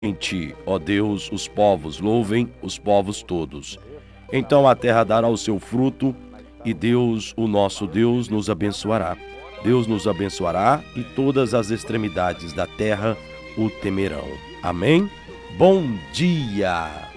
Em ti, ó Deus, os povos louvem, os povos todos. Então a terra dará o seu fruto e Deus, o nosso Deus, nos abençoará. Deus nos abençoará e todas as extremidades da terra o temerão. Amém? Bom dia!